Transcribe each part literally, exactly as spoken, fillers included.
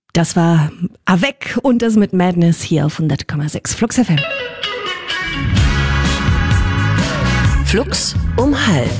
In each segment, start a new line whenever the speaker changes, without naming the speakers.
Das war Avec und das mit Madness hier auf hundert Komma sechs Flux F M.
Flux um halb.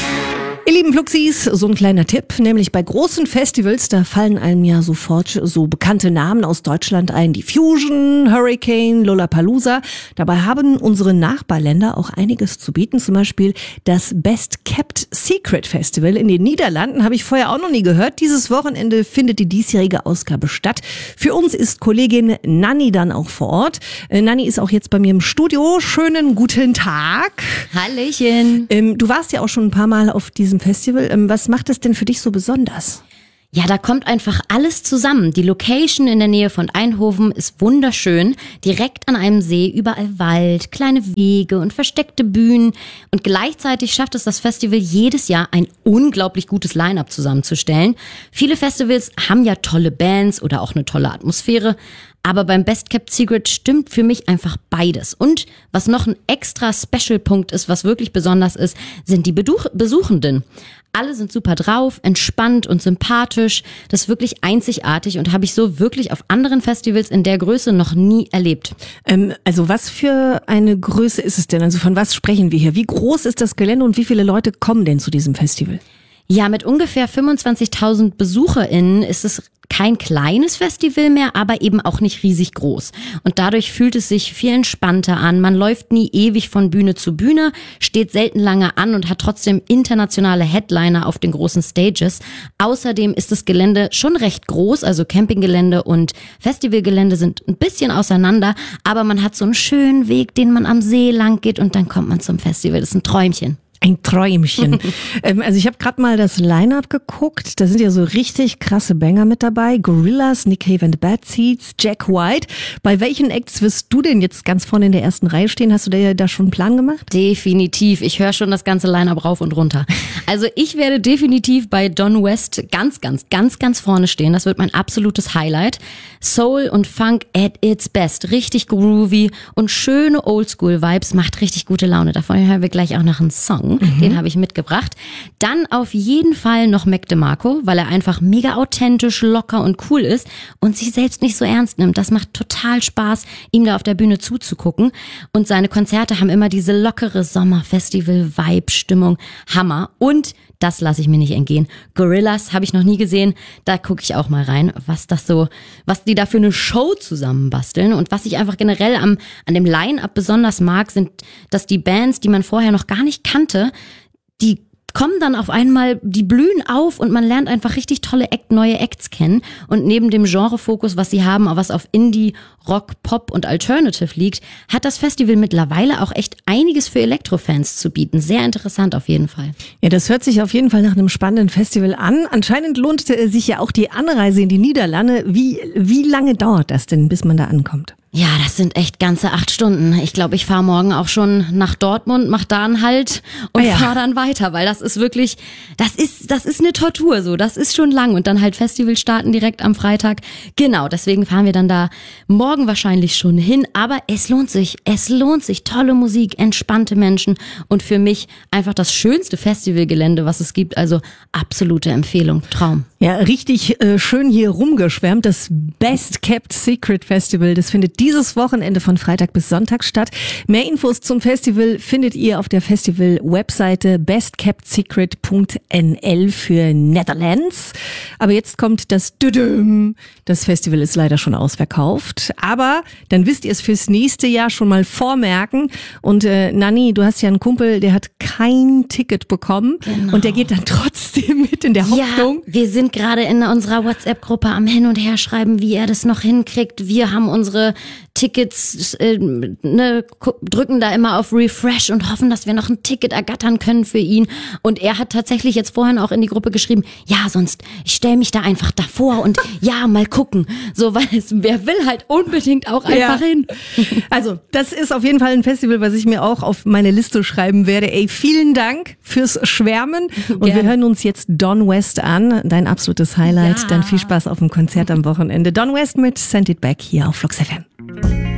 Ihr lieben Fluxis, so ein kleiner Tipp, nämlich bei großen Festivals, da fallen einem ja sofort so bekannte Namen aus Deutschland ein, die Fusion, Hurricane, Lollapalooza. Dabei haben unsere Nachbarländer auch einiges zu bieten, zum Beispiel das Best Kept Secret Festival in den Niederlanden, habe ich vorher auch noch nie gehört. Dieses Wochenende findet die diesjährige Ausgabe statt. Für uns ist Kollegin Nanni dann auch vor Ort. Äh, Nanni ist auch jetzt bei mir im Studio. Schönen guten Tag.
Hallöchen.
Ähm, du warst ja auch schon ein paar Mal auf diesem Festival. Was macht es denn für dich so besonders?
Ja, da kommt einfach alles zusammen. Die Location in der Nähe von Eindhoven ist wunderschön. Direkt an einem See, überall Wald, kleine Wege und versteckte Bühnen. Und gleichzeitig schafft es das Festival jedes Jahr, ein unglaublich gutes Line-up zusammenzustellen. Viele Festivals haben ja tolle Bands oder auch eine tolle Atmosphäre. Aber beim Best Kept Secret stimmt für mich einfach beides. Und was noch ein extra Special-Punkt ist, was wirklich besonders ist, sind die Beduch- Besuchenden. Alle sind super drauf, entspannt und sympathisch. Das ist wirklich einzigartig und habe ich so wirklich auf anderen Festivals in der Größe noch nie erlebt.
Ähm, also was für eine Größe ist es denn? Also von was sprechen wir hier? Wie groß ist das Gelände und wie viele Leute kommen denn zu diesem Festival?
Ja, mit ungefähr fünfundzwanzigtausend BesucherInnen ist es kein kleines Festival mehr, aber eben auch nicht riesig groß. Und dadurch fühlt es sich viel entspannter an. Man läuft nie ewig von Bühne zu Bühne, steht selten lange an und hat trotzdem internationale Headliner auf den großen Stages. Außerdem ist das Gelände schon recht groß, also Campinggelände und Festivalgelände sind ein bisschen auseinander, aber man hat so einen schönen Weg, den man am See lang geht und dann kommt man zum Festival. Das ist ein Träumchen.
Ein Träumchen. ähm, also ich habe gerade mal das Line-Up geguckt. Da sind ja so richtig krasse Banger mit dabei. Gorillaz, Nick Cave and the Bad Seeds, Jack White. Bei welchen Acts wirst du denn jetzt ganz vorne in der ersten Reihe stehen? Hast du da, da schon einen Plan gemacht?
Definitiv. Ich höre schon das ganze Line-Up rauf und runter. Also ich werde definitiv bei Don West ganz, ganz, ganz, ganz vorne stehen. Das wird mein absolutes Highlight. Soul und Funk at its best. Richtig groovy und schöne Oldschool-Vibes. Macht richtig gute Laune. Davon hören wir gleich auch noch einen Song. Mhm. Den habe ich mitgebracht. Dann auf jeden Fall noch Mac DeMarco, weil er einfach mega authentisch, locker und cool ist und sich selbst nicht so ernst nimmt. Das macht total Spaß, ihm da auf der Bühne zuzugucken. Und seine Konzerte haben immer diese lockere Sommerfestival-Vibe-Stimmung. Hammer. Und das lasse ich mir nicht entgehen. Gorillaz habe ich noch nie gesehen. Da gucke ich auch mal rein, was das so, was die da für eine Show zusammenbasteln. Und was ich einfach generell am, an dem Line-Up besonders mag, sind, dass die Bands, die man vorher noch gar nicht kannte, die kommen dann auf einmal, die blühen auf und man lernt einfach richtig tolle Act, neue Acts kennen. Und neben dem Genrefokus, was sie haben, was auf Indie, Rock, Pop und Alternative liegt, hat das Festival mittlerweile auch echt einiges für Elektrofans zu bieten. Sehr interessant auf jeden Fall.
Ja, das hört sich auf jeden Fall nach einem spannenden Festival an. Anscheinend lohnt sich ja auch die Anreise in die Niederlande. Wie, wie lange dauert das denn, bis man da ankommt?
Ja, das sind echt ganze acht Stunden. Ich glaube, ich fahre morgen auch schon nach Dortmund, mach da einen Halt und ah ja. fahre dann weiter, weil das ist wirklich, das ist, das ist eine Tortur so. Das ist schon lang und dann halt Festival starten direkt am Freitag. Genau, deswegen fahren wir dann da morgen wahrscheinlich schon hin. Aber es lohnt sich, es lohnt sich. Tolle Musik, entspannte Menschen und für mich einfach das schönste Festivalgelände, was es gibt. Also absolute Empfehlung, Traum.
Ja, richtig äh, schön hier rumgeschwärmt. Das Best Kept Secret Festival, das findet dieses Wochenende von Freitag bis Sonntag statt. Mehr Infos zum Festival findet ihr auf der Festival-Webseite best kept secret punkt n l für Netherlands. Aber jetzt kommt das Düdüm. Das Festival ist leider schon ausverkauft. Aber dann wisst ihr es fürs nächste Jahr schon mal vormerken. Und äh, Nanni, du hast ja einen Kumpel, der hat kein Ticket bekommen. Genau. Und der geht dann trotzdem mit in der Hoffnung.
Ja, wir sind gerade in unserer WhatsApp-Gruppe am Hin- und Herschreiben, wie er das noch hinkriegt. Wir haben unsere Tickets, äh, ne, drücken da immer auf Refresh und hoffen, dass wir noch ein Ticket ergattern können für ihn. Und er hat tatsächlich jetzt vorhin auch in die Gruppe geschrieben, ja, sonst ich stelle mich da einfach davor und ja, mal gucken. So, weil es, wer will halt unbedingt auch einfach ja. hin.
Also, das ist auf jeden Fall ein Festival, was ich mir auch auf meine Liste schreiben werde. Ey, vielen Dank fürs Schwärmen. Und Gerne. Wir hören uns jetzt Don West an. Dein absolutes Highlight. Ja. Dann viel Spaß auf dem Konzert am Wochenende. Don West mit Send It Back hier auf Flux F M.